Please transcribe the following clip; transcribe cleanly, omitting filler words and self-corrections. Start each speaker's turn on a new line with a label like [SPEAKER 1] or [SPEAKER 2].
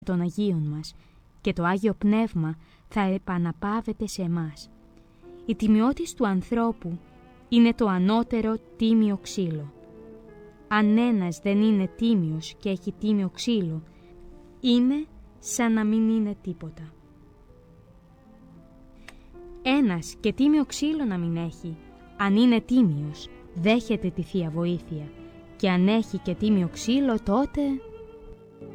[SPEAKER 1] των Αγίων μας και το Άγιο Πνεύμα θα επαναπάβεται σε εμάς. Η τιμιότης του ανθρώπου είναι το ανώτερο τίμιο ξύλο. Αν ένας δεν είναι τίμιος και έχει τίμιο ξύλο, είναι σαν να μην είναι τίποτα. Ένας και τίμιο ξύλο να μην έχει, αν είναι τίμιος, δέχεται τη Θεία Βοήθεια, και αν έχει και τίμιο ξύλο, τότε